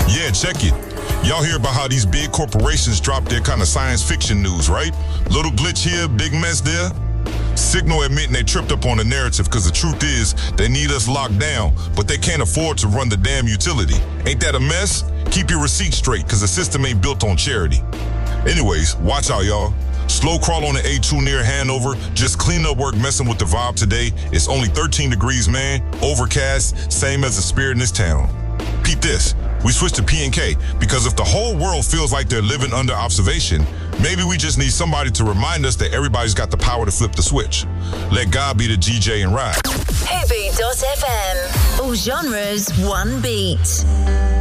Yeah, check it. Y'all hear about how these big corporations drop their kind of science fiction news, right? Little glitch here, big mess there. Signal admitting they tripped up on the narrative because the truth is they need us locked down, but they can't afford to run the damn utility. Ain't that a mess? Keep your receipts straight because the system ain't built on charity. Anyways, watch out, y'all. Slow crawl on the A2 near Hanover. Just cleanup work messing with the vibe today. It's only 13 degrees, man. Overcast, same as the spirit in this town. Peep this. We switched to P&K because if the whole world feels like they're living under observation, maybe we just need somebody to remind us that everybody's got the power to flip the switch. Let God be the DJ and ride. Heavy.fm. All genres, one beat.